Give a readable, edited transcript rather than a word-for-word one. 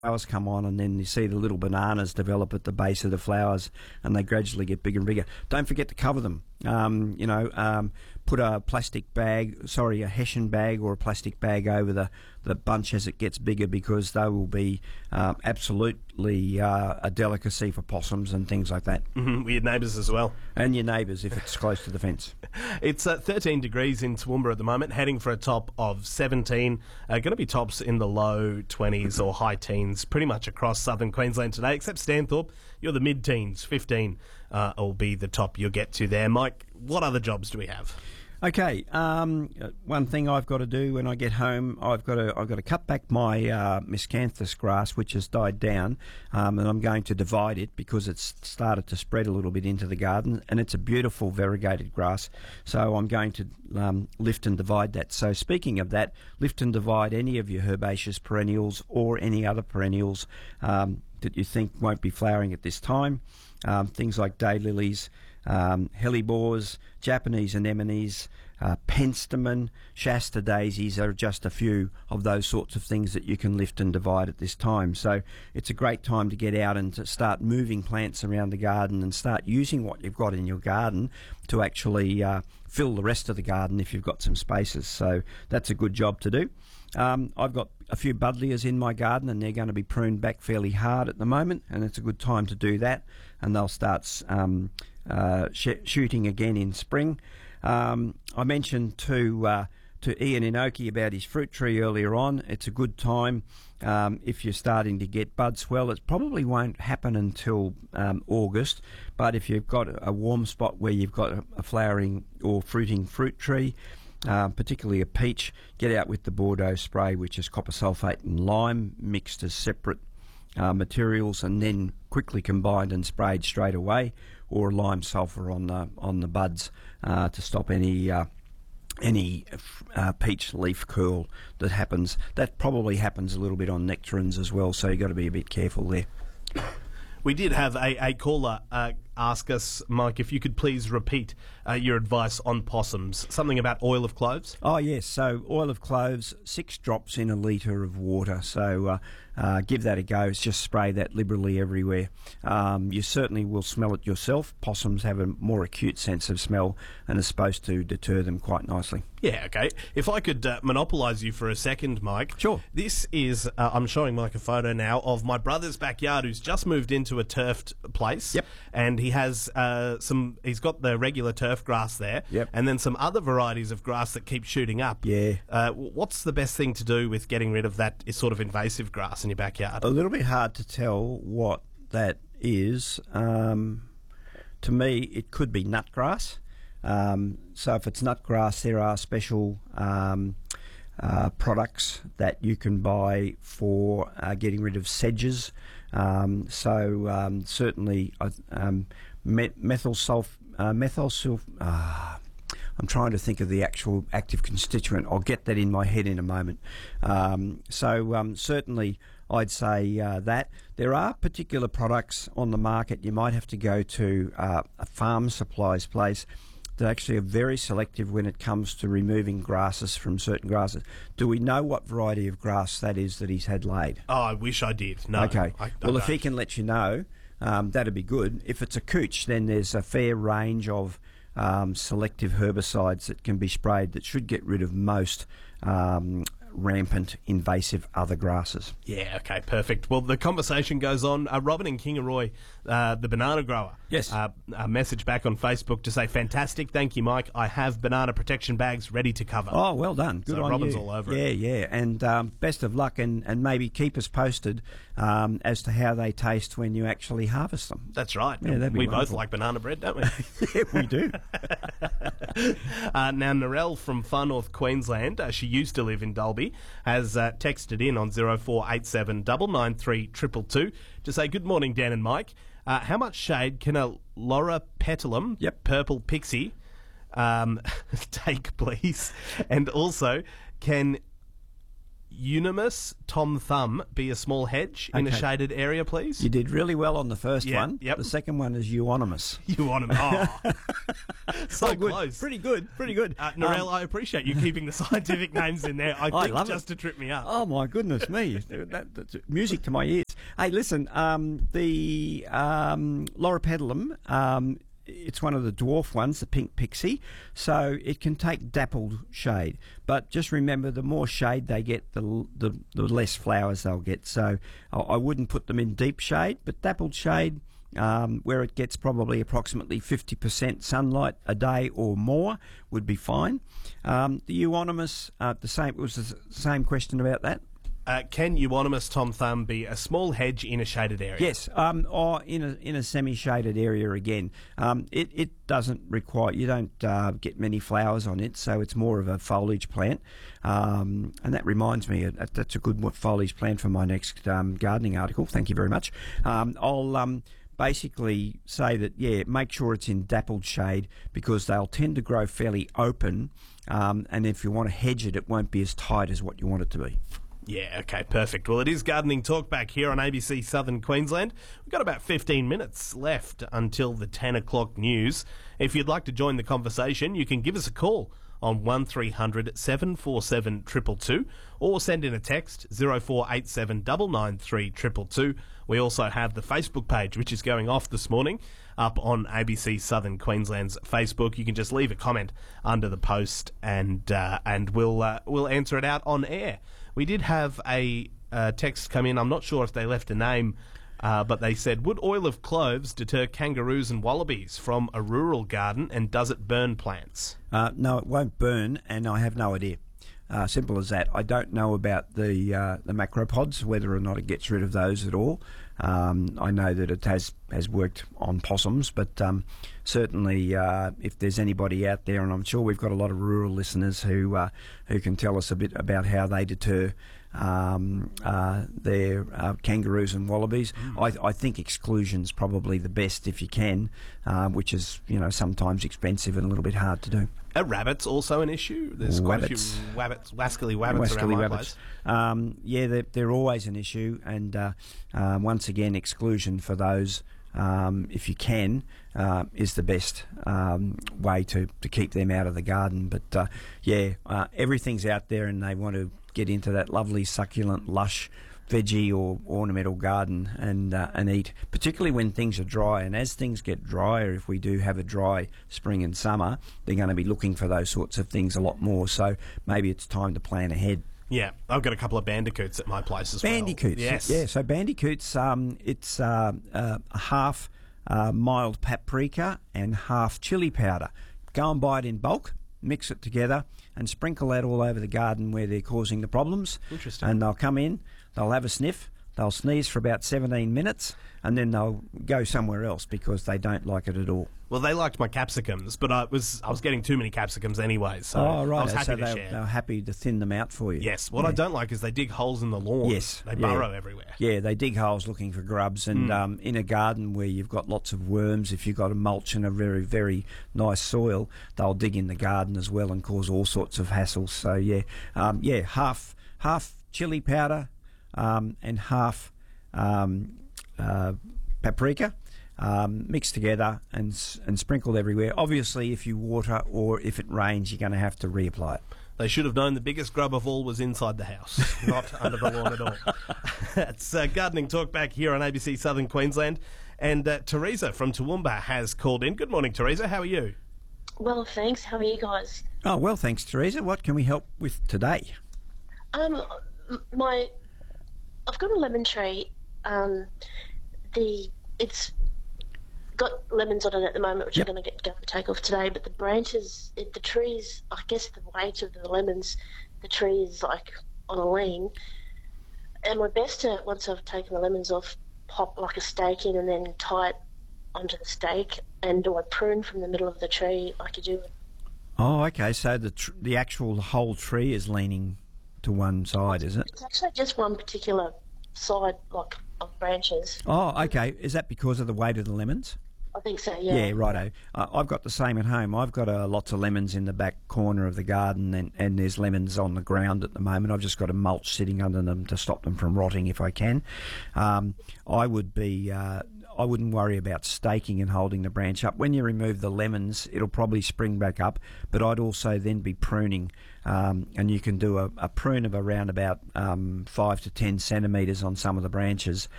flowers come on, and then you see the little bananas develop at the base of the flowers, and they gradually get bigger and bigger. Don't forget to cover them. Put a a hessian bag or a plastic bag over the bunch as it gets bigger, because they will be absolutely a delicacy for possums and things like that. Mm-hmm. Your neighbours as well. And your neighbours if it's close to the fence. It's 13 degrees in Toowoomba at the moment, heading for a top of 17. Going to be tops in the low 20s or high teens pretty much across southern Queensland today, except Stanthorpe. You're the mid-teens, 15 will be the top you'll get to there. Mike, what other jobs do we have? Okay, one thing I've got to do when I get home, I've got to cut back my miscanthus grass, which has died down, and I'm going to divide it because it's started to spread a little bit into the garden, and it's a beautiful variegated grass. So I'm going to lift and divide that. So speaking of that, lift and divide any of your herbaceous perennials or any other perennials that you think won't be flowering at this time. Things like daylilies, hellebores, Japanese anemones, penstemon, Shasta daisies are just a few of those sorts of things that you can lift and divide at this time. So it's a great time to get out and to start moving plants around the garden and start using what you've got in your garden to actually fill the rest of the garden if you've got some spaces. So that's a good job to do. I've got a few buddleias in my garden, and they're going to be pruned back fairly hard at the moment, and it's a good time to do that, and they'll start shooting again in spring. I mentioned to Ian Inoki about his fruit tree earlier on. It's a good time if you're starting to get bud swell. It probably won't happen until August, but if you've got a warm spot where you've got a flowering or fruiting fruit tree, particularly a peach, get out with the Bordeaux spray, which is copper sulphate and lime mixed as separate materials, and then quickly combined and sprayed straight away, or lime sulphur on the buds to stop any peach leaf curl that happens. That probably happens a little bit on nectarines as well, so you've got to be a bit careful there. We did have a caller ask us, Mike, if you could please repeat your advice on possums. Something about oil of cloves? Oh, yes. So oil of cloves, 6 drops in a litre of water. So give that a go. It's just spray that liberally everywhere. You certainly will smell it yourself. Possums have a more acute sense of smell and is supposed to deter them quite nicely. Yeah, okay. If I could monopolise you for a second, Mike. Sure. This is, I'm showing Mike a photo now of my brother's backyard, who's just moved into a turfed place. Yep. And he has he's got the regular turf grass there. Yep. And then some other varieties of grass that keep shooting up. Yeah. What's the best thing to do with getting rid of that sort of invasive grass in your backyard? A little bit hard to tell what that is. To me, it could be nutgrass. So if it's nutgrass, there are special products that you can buy for getting rid of sedges. Certainly methyl sulf. I'm trying to think of the actual active constituent. I'll get that in my head in a moment. Certainly I'd say that. There are particular products on the market. You might have to go to a farm supplies place that actually are very selective when it comes to removing grasses from certain grasses. Do we know what variety of grass that is that he's had laid? Oh, I wish I did. No. Okay. I Well, if don't. he can let you know, that'd be good. If it's a cooch, then there's a fair range of selective herbicides that can be sprayed that should get rid of most rampant invasive other grasses. Yeah, okay, perfect. Well, the conversation goes on. Robin in Kingaroy, the banana grower. Yes. A message back on Facebook to say, fantastic, thank you, Mike. I have banana protection bags ready to cover. Oh, well done. Good So on Robin's you. all over yeah, it. Yeah, and best of luck, and maybe keep us posted as to how they taste when you actually harvest them. That's right. Yeah, that'd be we both wonderful. like banana bread, don't we? Yeah, we do. Now, Narelle from Far North Queensland, she used to live in Dalby, has texted in on 0487 993 222 to say, good morning, Dan and Mike. How much shade can a Laura petalum, purple pixie, take, please? And also, can unanimous Tom Thumb be a small hedge in a Okay. shaded area, please? You did really well on the first Yeah, one. yep. The second one is euonymus. You want him? Oh, so Good. close. Pretty good. Pretty good. Narelle, I appreciate you keeping the scientific names in there. I think love just to trip me up. Oh my goodness me! That's music to my ears. Hey, listen, the Loropetalum, it's one of the dwarf ones, the pink pixie, so it can take dappled shade. But just remember, the more shade they get, the less flowers they'll get. So I wouldn't put them in deep shade, but dappled shade, where it gets probably approximately 50% sunlight a day or more, would be fine. The euonymus, the same. Was the same question about that? Can euonymus Tom Thumb be a small hedge in a shaded area? Yes, or in a semi-shaded area again. It doesn't require, you don't get many flowers on it, so it's more of a foliage plant. And that reminds me, that's a good foliage plant for my next gardening article. Thank you very much. I'll basically say that, make sure it's in dappled shade because they'll tend to grow fairly open, and if you want to hedge it, it won't be as tight as what you want it to be. Yeah, okay, perfect. Well, it is Gardening Talk back here on ABC Southern Queensland. We've got about 15 minutes left until the 10 o'clock news. If you'd like to join the conversation, you can give us a call on 1300 747 222 or send in a text 0487 993 222. We also have the Facebook page, which is going off this morning, up on ABC Southern Queensland's Facebook. You can just leave a comment under the post and we'll answer it out on air. We did have a text come in. I'm not sure if they left a name, but they said, would oil of cloves deter kangaroos and wallabies from a rural garden, and does it burn plants? No, it won't burn, and I have no idea. Simple as that. I don't know about the macropods, whether or not it gets rid of those at all. I know that it has worked on possums, but certainly if there's anybody out there, and I'm sure we've got a lot of rural listeners who can tell us a bit about how they deter their kangaroos and wallabies. I think exclusion's probably the best if you can, which is sometimes expensive and a little bit hard to do. Are rabbits also an issue? There's quite a few wascally wabbits around my place. They're always an issue, and once again, exclusion for those, if you can, is the best way to keep them out of the garden. But everything's out there, and they want to get into that lovely, succulent, lush veggie or ornamental garden and eat, particularly when things are dry. And as things get drier, if we do have a dry spring and summer, they're going to be looking for those sorts of things a lot more. So maybe it's time to plan ahead. Yeah, I've got a couple of bandicoots at my place as well. Bandicoots, yes. Yeah, so bandicoots, it's half mild paprika and half chili powder. Go and buy it in bulk, mix it together, and sprinkle that all over the garden where they're causing the problems. Interesting. And they'll come in, they'll have a sniff, they'll sneeze for about 17 minutes, and then they'll go somewhere else because they don't like it at all. Well, they liked my capsicums, but I was getting too many capsicums anyway, so I was happy to share. They were happy to thin them out for you. Yes, what I don't like is they dig holes in the lawn. Yes. They burrow everywhere. Yeah, they dig holes looking for grubs, and in a garden where you've got lots of worms, if you've got a mulch and a very, very nice soil, they'll dig in the garden as well and cause all sorts of hassles. So half chili powder and half paprika. Mixed together and sprinkled everywhere. Obviously, if you water or if it rains, you're going to have to reapply it. They should have known the biggest grub of all was inside the house, not under the lawn at all. It's Gardening Talk back here on ABC Southern Queensland. And Teresa from Toowoomba has called in. Good morning, Teresa. How are you? Well, thanks. How are you guys? Oh, well, thanks, Teresa. What can we help with today? I've got a lemon tree. It's got lemons on it at the moment, which I'm going to take off today. But the branches, the trees, I guess the weight of the lemons, the tree is like on a lean. Am I best to, once I've taken the lemons off, pop like a stake in and then tie it onto the stake? And do I prune from the middle of the tree like you do? Oh, okay. So the actual whole tree is leaning to one side, is it? It's actually just one particular side, like of branches. Oh, okay. Is that because of the weight of the lemons? I think so, yeah. Yeah, righto. I've got the same at home. I've got lots of lemons in the back corner of the garden, and there's lemons on the ground at the moment. I've just got a mulch sitting under them to stop them from rotting if I can. I wouldn't worry about staking and holding the branch up. When you remove the lemons, it'll probably spring back up, but I'd also then be pruning, and you can do a prune of around about 5 to 10 centimetres on some of the branches,